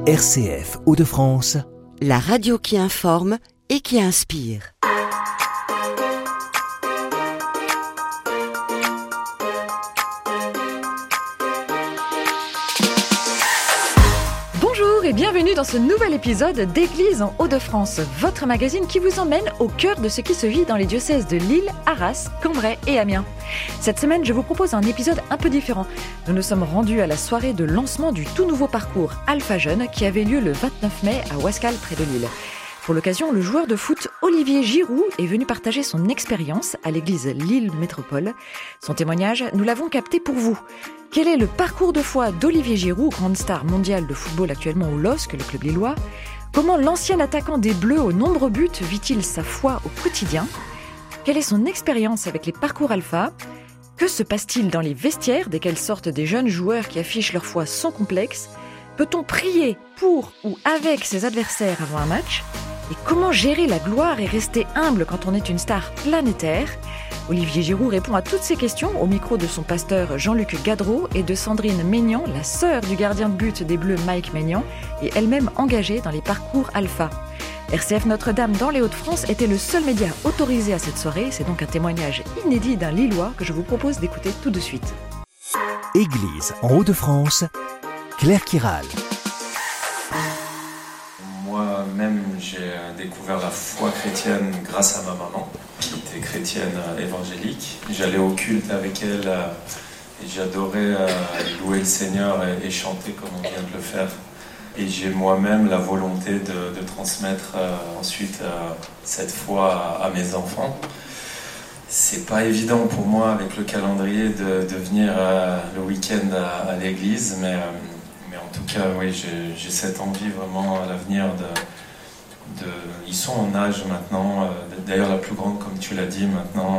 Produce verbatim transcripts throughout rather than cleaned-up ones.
R C F Hauts-de-France, la radio qui informe et qui inspire. Bonjour et bienvenue dans ce nouvel épisode d'Église en Hauts-de-France, votre magazine qui vous emmène au cœur de ce qui se vit dans les diocèses de Lille, Arras, Cambrai et Amiens. Cette semaine, je vous propose un épisode un peu différent. Nous nous sommes rendus à la soirée de lancement du tout nouveau parcours Alpha Jeunes qui avait lieu le vingt-neuf mai à Ouascal près de Lille. Pour l'occasion, le joueur de foot Olivier Giroud est venu partager son expérience à l'église Lille Métropole. Son témoignage, nous l'avons capté pour vous. Quel est le parcours de foi d'Olivier Giroud, grande star mondiale de football actuellement au L O S C, le club lillois ? Comment l'ancien attaquant des Bleus aux nombreux buts vit-il sa foi au quotidien ? Quelle est son expérience avec les parcours alpha ? Que se passe-t-il dans les vestiaires desquels sortent des jeunes joueurs qui affichent leur foi sans complexe ? Peut-on prier pour ou avec ses adversaires avant un match ? Et comment gérer la gloire et rester humble quand on est une star planétaire ? Olivier Giroud répond à toutes ces questions au micro de son pasteur Jean-Luc Gadreau et de Sandrine Maignan, la sœur du gardien de but des Bleus Mike Maignan, et elle-même engagée dans les parcours alpha. R C F Notre-Dame dans les Hauts-de-France était le seul média autorisé à cette soirée. C'est donc un témoignage inédit d'un Lillois que je vous propose d'écouter tout de suite. Église en Hauts-de-France, Claire Kiral. Moi-même, j'ai découvert la foi chrétienne grâce à ma maman, qui était chrétienne évangélique. J'allais au culte avec elle et j'adorais louer le Seigneur et chanter comme on vient de le faire. Et j'ai moi-même la volonté de, de transmettre ensuite cette foi à mes enfants. C'est pas évident pour moi avec le calendrier de, de venir le week-end à, à l'église, mais en tout cas, oui, j'ai, j'ai cette envie vraiment à l'avenir de, de... Ils sont en âge maintenant, d'ailleurs la plus grande, comme tu l'as dit, maintenant,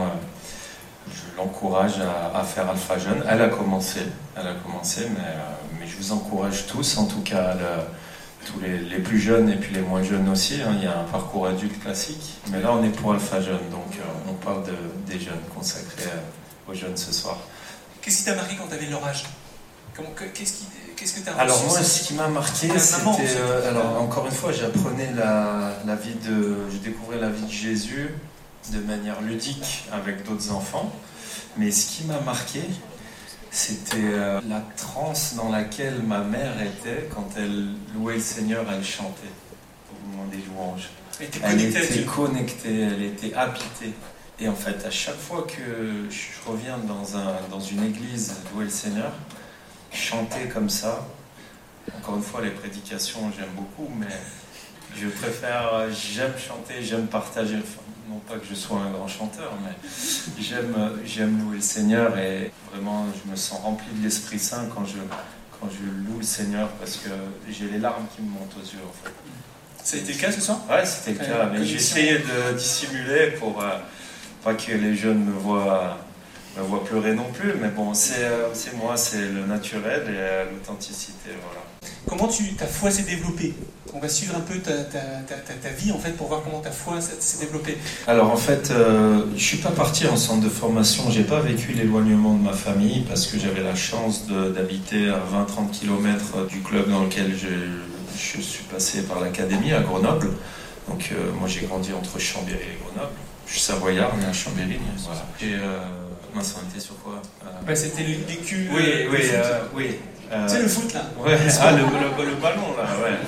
je l'encourage à, à faire Alpha Jeunes. Elle a commencé, elle a commencé, mais, mais je vous encourage tous, en tout cas, le, tous les, les plus jeunes et puis les moins jeunes aussi. Hein, il y a un parcours adulte classique, mais là on est pour Alpha Jeunes, donc on parle de, des jeunes, consacrés aux jeunes ce soir. Qu'est-ce qui t'a marqué quand tu avais leur âge ? Comment, qu'est-ce, qui, qu'est-ce que tu as reçu ? Alors moi, ce qui m'a marqué, c'était... Maman, en fait. euh, alors encore une fois, j'apprenais la, la vie de... Je découvrais la vie de Jésus de manière ludique avec d'autres enfants. Mais ce qui m'a marqué, c'était euh, la transe dans laquelle ma mère était quand elle louait le Seigneur, elle chantait au moment des louanges. Elle était, elle était connectée, elle était habitée. Et en fait, à chaque fois que je reviens dans, un, dans une église louer le Seigneur, chanter comme ça, encore une fois les prédications j'aime beaucoup, mais je préfère, j'aime chanter, j'aime partager, enfin, non pas que je sois un grand chanteur, mais j'aime, j'aime louer le Seigneur et vraiment je me sens rempli de l'Esprit Saint quand je, quand je loue le Seigneur parce que j'ai les larmes qui me montent aux yeux en fait. Ça a été le cas ce soir ? Ouais, c'était le cas, mais j'ai essayé de dissimuler pour euh, pas que les jeunes me voient me voit pleurer non plus, mais bon, c'est, euh, c'est moi, c'est le naturel et euh, l'authenticité, voilà. Comment tu, ta foi s'est développée ? On va suivre un peu ta, ta, ta, ta, ta vie, en fait, pour voir comment ta foi s'est développée. Alors, en fait, euh, je ne suis pas parti en centre de formation, je n'ai pas vécu l'éloignement de ma famille, parce que j'avais la chance de, d'habiter à vingt à trente kilomètres du club dans lequel je, je suis passé par l'académie, à Grenoble. Donc, euh, moi, j'ai grandi entre Chambéry et Grenoble. Je suis savoyard, mais à Chambéry, voilà. Et, euh, Mince, on était sur quoi euh... bah, c'était l'écu. Oui, euh, oui, euh, oui. Euh... C'est le foot, là. Ouais. Ah, le, le, le ballon, là, ouais.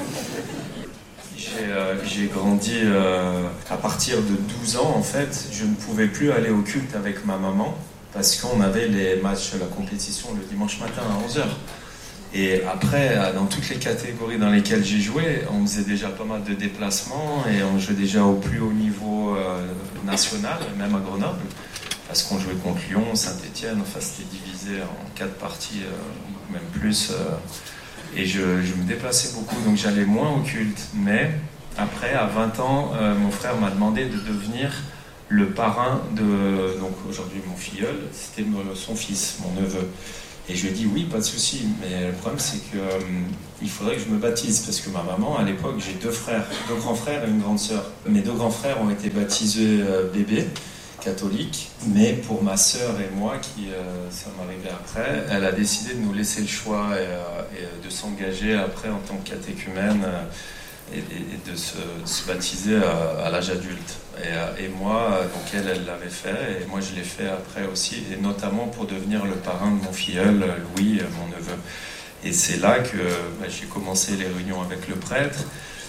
J'ai, euh, j'ai grandi euh, à partir de douze ans, en fait. Je ne pouvais plus aller au culte avec ma maman parce qu'on avait les matchs de la compétition le dimanche matin à onze heures. Et après, dans toutes les catégories dans lesquelles j'ai joué, on faisait déjà pas mal de déplacements et on jouait déjà au plus haut niveau euh, national, même à Grenoble. Parce qu'on jouait contre Lyon, Saint-Étienne, enfin c'était divisé en quatre parties, euh, même plus. Euh, et je, je me déplaçais beaucoup, donc j'allais moins au culte. Mais après, à vingt ans, euh, mon frère m'a demandé de devenir le parrain de, donc aujourd'hui mon filleul, c'était son fils, mon neveu. Et je lui ai dit oui, pas de souci. Mais le problème c'est qu'il euh, faudrait que je me baptise, parce que ma maman, à l'époque, j'ai deux frères, deux grands frères et une grande sœur. Mes deux grands frères ont été baptisés euh, bébés. catholique, mais pour ma sœur et moi, qui euh, ça m'arrivait après, elle a décidé de nous laisser le choix et, euh, et de s'engager après en tant que catéchumène euh, et, et, et de se, de se baptiser à, à l'âge adulte. Et, et moi, donc elle, elle l'avait fait, et moi je l'ai fait après aussi, et notamment pour devenir le parrain de mon filleul, Louis, mon neveu. Et c'est là que bah, j'ai commencé les réunions avec le prêtre,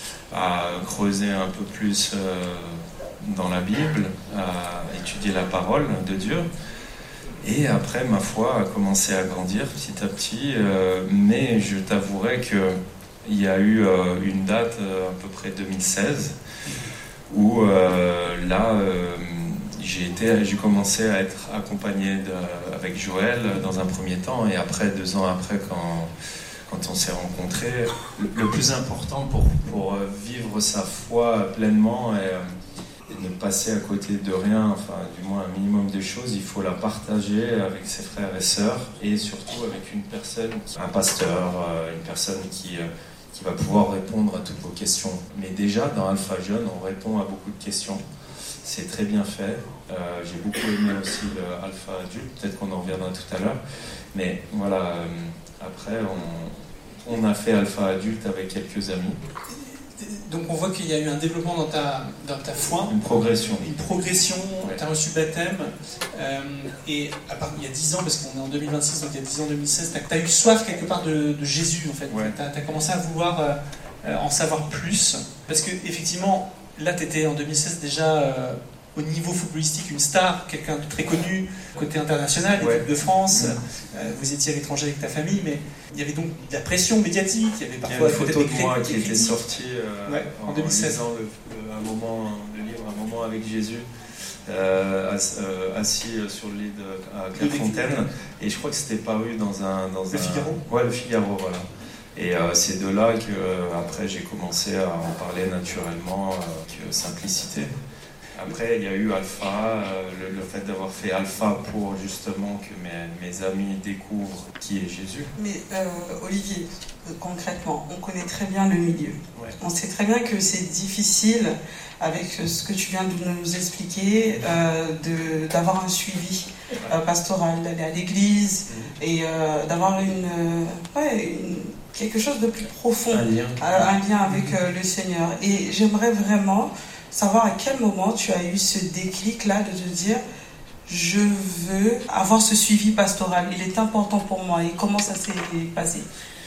à creuser un peu plus euh, dans la Bible, à étudier la parole de Dieu. Et après, ma foi a commencé à grandir petit à petit, euh, mais je t'avouerai qu'il y a eu euh, une date, euh, à peu près deux mille seize, où euh, là, euh, j'ai, été, j'ai commencé à être accompagné de, avec Joël dans un premier temps, et après, deux ans après, quand, quand on s'est rencontrés, le, le plus important pour, pour vivre sa foi pleinement et, et ne passer à côté de rien, enfin du moins un minimum de choses, il faut la partager avec ses frères et sœurs, et surtout avec une personne, un pasteur, une personne qui... qui va pouvoir répondre à toutes vos questions. Mais déjà, dans Alpha Jeune, on répond à beaucoup de questions. C'est très bien fait. Euh, j'ai beaucoup aimé aussi le Alpha Adulte. Peut-être qu'on en reviendra tout à l'heure. Mais voilà, euh, après, on, on a fait Alpha Adulte avec quelques amis. Donc on voit qu'il y a eu un développement dans ta, dans ta foi. Une progression. Une progression, ouais. Tu as reçu baptême. Euh, et à part, il y a dix ans, parce qu'on est en deux mille vingt-six, donc il y a dix ans, deux mille seize, tu as eu soif quelque part de, de Jésus en fait. Ouais. Tu as commencé à vouloir euh, en savoir plus. Parce qu'effectivement, là tu étais en deux mille seize déjà euh, au niveau footballistique une star, quelqu'un de très connu, côté international, ouais. Équipe de France. Mmh. Euh, vous étiez à l'étranger avec ta famille, mais il y avait donc de la pression médiatique. Il y avait parfois il y a une photo de moi des qui était sortie euh, ouais, en, en deux mille seize. En lisant le, le, un moment, le livre Un moment avec Jésus. Euh, assis sur le lit de, à Clairefontaine, et je crois que c'était paru dans un... Dans le un, Figaro. Ouais, le Figaro, voilà. Et euh, c'est de là que euh, après j'ai commencé à en parler naturellement, avec euh, simplicité. Après, il y a eu Alpha, euh, le, le fait d'avoir fait Alpha pour justement que mes, mes amis découvrent qui est Jésus. Mais euh, Olivier, concrètement, on connaît très bien le milieu. Ouais. On sait très bien que c'est difficile, avec ce que tu viens de nous expliquer, euh, de, d'avoir un suivi euh, pastoral, d'aller à l'église mmh. et euh, d'avoir une, euh, ouais, une, quelque chose de plus profond, un lien, euh, un lien avec euh, le Seigneur. Et j'aimerais vraiment savoir à quel moment tu as eu ce déclic-là de te dire je veux avoir ce suivi pastoral, il est important pour moi, et comment ça s'est passé?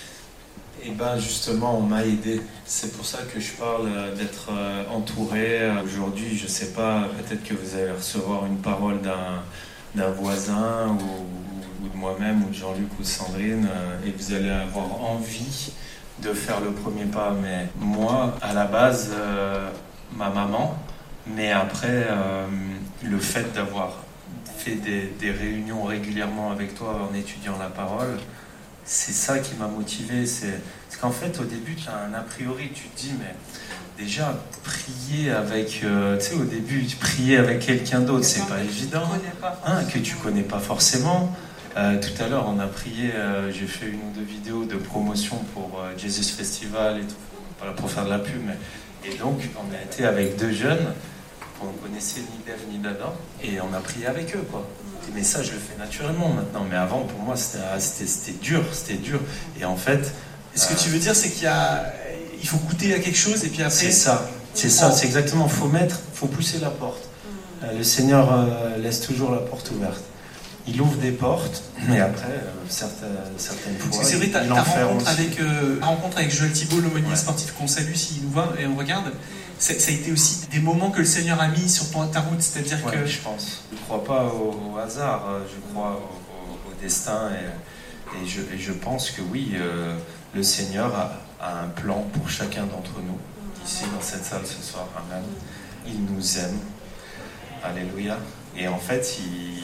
Eh bien justement, on m'a aidé. C'est pour ça que je parle d'être entouré. Aujourd'hui, je ne sais pas, peut-être que vous allez recevoir une parole d'un, d'un voisin ou, ou de moi-même ou de Jean-Luc ou de Sandrine, et vous allez avoir envie de faire le premier pas. Mais moi, à la base, euh, ma maman, mais après, euh, le fait d'avoir fait des, des réunions régulièrement avec toi en étudiant la parole, c'est ça qui m'a motivé. C'est, c'est qu'en fait, au début, tu as un a priori, tu te dis, mais déjà, prier avec, euh, tu sais, au début, prier avec quelqu'un d'autre, c'est pas évident, pas hein, que tu connais pas forcément. Euh, tout à l'heure, on a prié, euh, j'ai fait une ou deux vidéos de promotion pour euh, Jesus Festival et tout, pas là pour faire de la pub, mais... Et donc, on a été avec deux jeunes qu'on ne connaissait ni d'Ève ni d'Adam, et on a prié avec eux, quoi. Mais ça, je le fais naturellement maintenant. Mais avant, pour moi, c'était, c'était, c'était dur, c'était dur. Et en fait... Et ce que euh, tu veux dire, c'est qu'il y a... il faut goûter à quelque chose, et puis après... C'est ça, c'est ça, c'est exactement. Il faut mettre, il faut pousser la porte. Euh, le Seigneur euh, laisse toujours la porte ouverte. Il ouvre des portes, mais après, euh, certaines, certaines fois, c'est vrai, il, ta, il ta en fait rencontre avec, euh, rencontre avec Joël Thibault, l'aumônier ouais. sportif qu'on salue s'il nous voit et on regarde, ça, ça a été aussi des moments que le Seigneur a mis sur ton, ta route, c'est-à-dire ouais, que... je pense. Je ne crois pas au, au hasard, je crois au, au, au destin, et, et, je, et je pense que oui, euh, le Seigneur a, a un plan pour chacun d'entre nous, ici dans cette salle ce soir, amen. Il nous aime, alléluia, et en fait, il...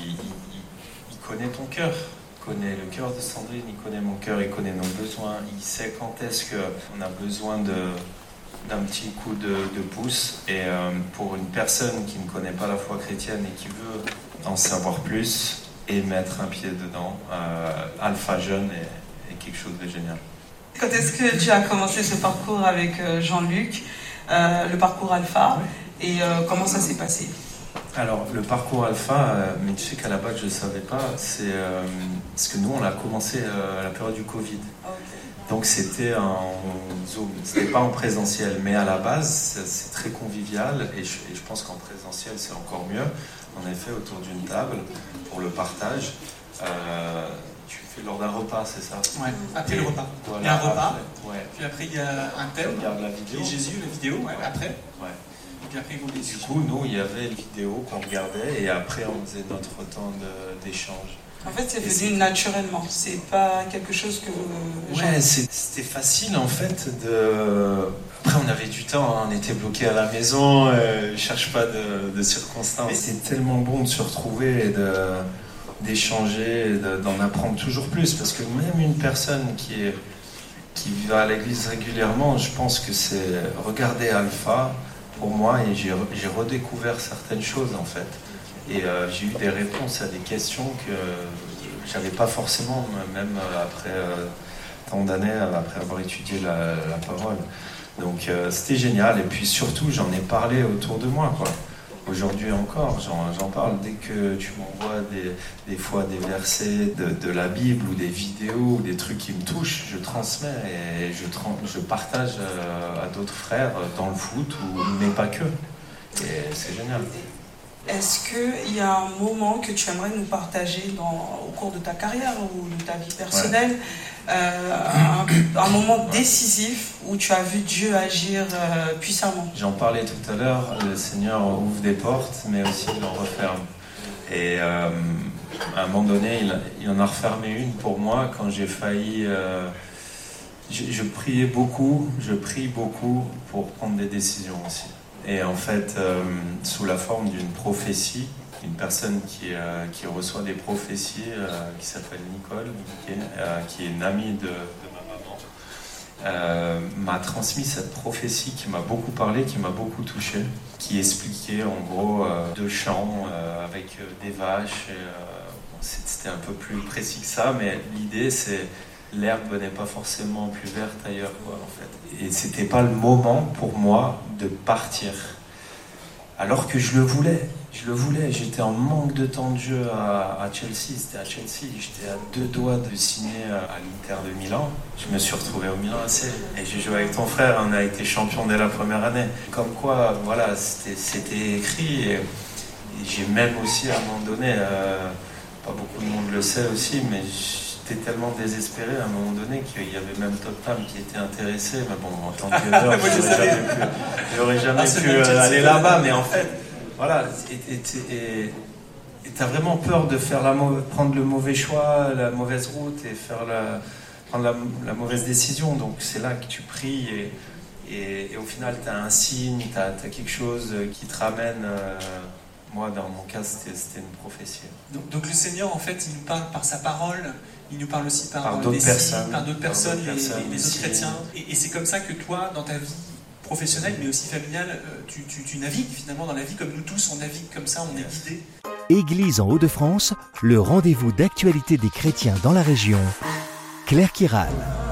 Il connaît ton cœur, il connaît le cœur de Sandrine, il connaît mon cœur, il connaît nos besoins, il sait quand est-ce qu'on a besoin de, d'un petit coup de, de pouce. Et euh, pour une personne qui ne connaît pas la foi chrétienne et qui veut en savoir plus et mettre un pied dedans, euh, Alpha Jeune est, est quelque chose de génial. Quand est-ce que tu as commencé ce parcours avec Jean-Luc, euh, le parcours Alpha, et euh, comment ça s'est passé? Alors, le parcours alpha, euh, mais tu sais qu'à la base, je ne savais pas, c'est euh, parce que nous, on l'a commencé euh, à la période du Covid. Okay. Donc, c'était en Zoom, c'était pas en présentiel, mais à la base, c'est, c'est très convivial et je, et je pense qu'en présentiel, c'est encore mieux. En effet, autour d'une table pour le partage. Euh, tu fais lors d'un repas, c'est ça? Ouais, après et, le repas. Voilà, il y a un repas, après, ouais. Puis après, il y a un thème, la vidéo. Et Jésus, la vidéo, ouais, ouais. après. Ouais. Et puis après, ils vont les Du coup, nous, il y avait une vidéo qu'on regardait et après, on faisait notre temps de, d'échange. En fait, c'est venu naturellement. C'est pas quelque chose que vous... Ouais, c'est, c'était facile en fait. De... Après, on avait du temps, hein, on était bloqués à la maison, euh, je cherche pas de, de circonstances. Mais c'est tellement bon de se retrouver et de, d'échanger, et de, d'en apprendre toujours plus. Parce que même une personne qui, est, qui va à l'église régulièrement, je pense que c'est regarder Alpha pour moi et j'ai, j'ai redécouvert certaines choses en fait. Et euh, j'ai eu des réponses à des questions que j'avais pas forcément, même après euh, tant d'années, après avoir étudié la, la parole. Donc euh, c'était génial. Et puis surtout, j'en ai parlé autour de moi, quoi. Aujourd'hui encore, j'en, j'en parle. Dès que tu m'envoies des, des fois des versets de, de la Bible ou des vidéos ou des trucs qui me touchent, je transmets et je, je partage euh, à d'autres frères dans le foot, ou, mais pas que. Et c'est génial. Est-ce qu'il y a un moment que tu aimerais nous partager dans, au cours de ta carrière ou de ta vie personnelle, ouais. euh, un, un moment décisif où tu as vu Dieu agir euh, puissamment? J'en parlais tout à l'heure, le Seigneur ouvre des portes, mais aussi il en referme. Et euh, à un moment donné, il, il en a refermé une pour moi quand j'ai failli... Euh, je, je priais beaucoup, je prie beaucoup pour prendre des décisions aussi. Et en fait, euh, sous la forme d'une prophétie, une personne qui, euh, qui reçoit des prophéties, euh, qui s'appelle Nicole, qui est, euh, qui est une amie de, de ma maman, euh, m'a transmis cette prophétie qui m'a beaucoup parlé, qui m'a beaucoup touché, qui expliquait en gros euh, deux champs euh, avec des vaches. Et, euh, bon, c'était un peu plus précis que ça, mais l'idée c'est... L'herbe n'est pas forcément plus verte ailleurs, quoi, en fait. Et c'était pas le moment pour moi de partir. Alors que je le voulais. Je le voulais. J'étais en manque de temps de jeu à, à Chelsea. C'était à Chelsea. J'étais à deux doigts de signer à l'Inter de Milan. Je me suis retrouvé au Milan A C. Et j'ai joué avec ton frère. On a été champion dès la première année. Comme quoi, voilà, c'était, c'était écrit. Et, et j'ai même aussi, à un moment donné, euh, pas beaucoup de monde le sait aussi, mais j'étais tellement désespéré à un moment donné qu'il y avait même Tottenham qui était intéressé. Mais bon, en tant que joueur, j'aurais jamais pu, j'aurais jamais ah, pu euh, aller là-bas. Mais en fait, voilà, et tu as vraiment peur de faire la, prendre le mauvais choix, la mauvaise route et faire la, prendre la, la mauvaise décision. Donc c'est là que tu pries et, et, et au final, tu as un signe, tu as quelque chose qui te ramène... Euh, moi, dans mon cas, c'était, c'était une prophétie. Donc, donc le Seigneur, en fait, il nous parle par sa parole, il nous parle aussi par, par d'autres des personnes, signes, par d'autres personnes, par d'autres les, personnes les, les autres chrétiens. Et, et c'est comme ça que toi, dans ta vie professionnelle, mais aussi familiale, tu, tu, tu navigues finalement dans la vie comme nous tous, on navigue comme ça, on yes. est guidés. Église en Hauts-de-France, le rendez-vous d'actualité des chrétiens dans la région. Claire Kiral.